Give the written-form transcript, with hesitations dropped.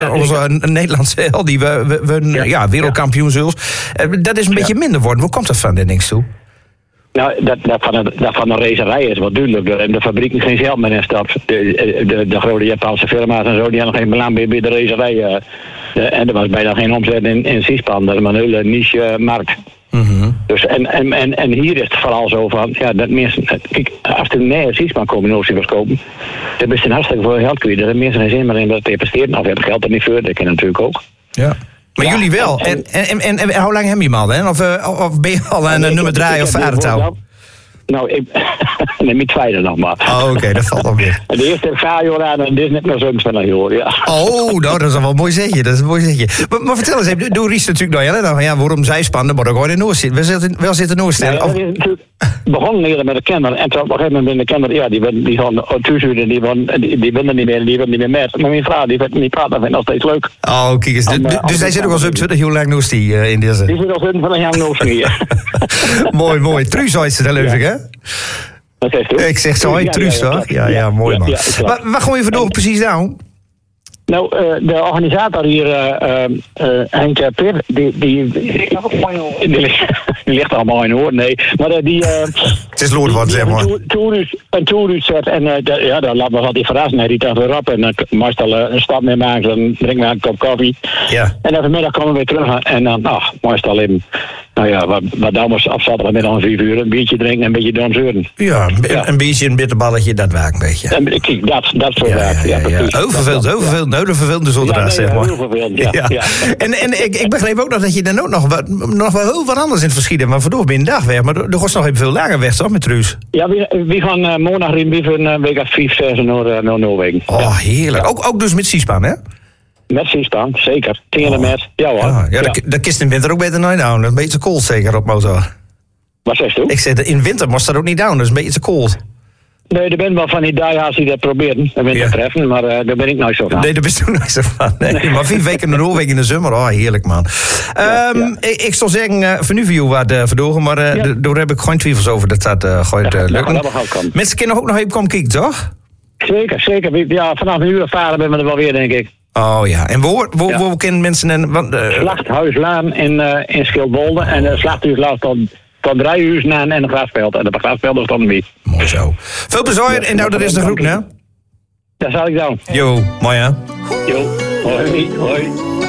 Onze Nederlandse held, die we wereldkampioen zelfs. Dat is een beetje minder worden. Hoe komt dat van, denk toe? Nou, dat van de racerij is wat duidelijk. De fabrieken geen geld meer in stapt. De grote Japanse firma's en zo, die hadden geen belang meer bij de racerij. En er was bijna geen omzet in Seaspan. Dat is maar een hele niche markt. Mm-hmm. Dus, en hier is het vooral zo van, dat mensen, kijk, als er een Seaspan combinatie was kopen, dan is het hartstikke veel geld kwijt. Er mensen geen zin meer in dat te investeren. Of je hebt geld er niet voor, dat kan natuurlijk ook. Ja. Maar jullie wel. En hoe lang heb je hem al? Hè? Of ben je al een nummer 3 of vadertouw? Nou, ik neem niet tweede nog maar. Oh, oké, dat valt alweer. De eerste heb ik 5 jaar aan en dit is net nog zo'n 20 jaar, ja. Oh, nou, dat is wel een mooi zetje. Maar vertel eens even, doe Ries natuurlijk nog, hè? Ja, waarom zij spannen, maar ook gewoon in Noord zitten. Wel zitten Noord stellen. Ja, dat is natuurlijk begonnen eerder met de kinderen. En toen op een gegeven moment met de kinderen, die gaan thuisuren, die willen niet meer, die willen niet meer met. Maar mijn vrouw, die praat nog nog steeds leuk. Oh, kijk eens. Dus zij zit ook al zo'n 20 jaar lang Noord in deze. Die zit al 20 jaar Noord hier. Mooi. Truus uit het leuk, hè? Wat zegt u? Ik zeg zo, Truus, toch? Ja, mooi man. Waar gooi je vandoor precies nou? Nou, de organisator hier, Henk Per, die ligt allemaal in hoor, nee. Maar het is Loordwoord, zeg maar. Een toeruut zet en dan laat me altijd verrassen. Hij riet weer op en dan meestal een stap mee maken, dan drinken we een kop koffie. Ja. En dan vanmiddag komen we weer terug en dan, meestal even, wat dames afzatten met om 4 uur, een biertje drinken en een beetje dansen. Ja, een biertje, een bitterballetje, dat werkt een beetje. Kijk, dat voor werkt, precies. Heel vervelend zondag, zeg maar. Heel vervelend, ja. En ik begreep ook nog dat je dan ook nog wel heel wat anders in het verschieten, maar vandoor binnen dag weg. Maar er was nog even veel langer weg, toch, met Truus? Ja, we gaan maandag in een week of 5, 6 naar Noorwegen. Oh, heerlijk. Ook dus met Seaspan, hè? Met Seaspan, zeker. 10 met. Ja hoor. Dat kist in winter ook beter nooit down. Dat is een beetje te koud zeker op motor. Wat zegt u? Ik zei, in winter moest dat ook niet down. Dat is een beetje te koud. Nee, er ben wel van die diehards die dat proberen. Dat ben ik treffen, maar daar ben ik nooit zo van. Nee, daar ben je nooit zo van. Nee, maar 4 weken naar Noorwegen in de zomer. Oh, heerlijk man. Ik zal zeggen, voor nu voor jou wat verdogen, maar daar heb ik geen twijfels over dat gaat lukken. Mensen kunnen ook nog even komen kijken, toch? Zeker. Ja, vanaf een uur varen ben we er wel weer, denk ik. Oh ja, en waar kennen mensen... Slachthuislaan in Schildwolde en de Slachthuislaan tot 3 uur na en een grasveld. En de grasveld is dan niet. Mooi zo. Veel plezier en nou, dat is de groep, hè? Dat zal ik doen. Jo, mooi hè? Jo, hoi.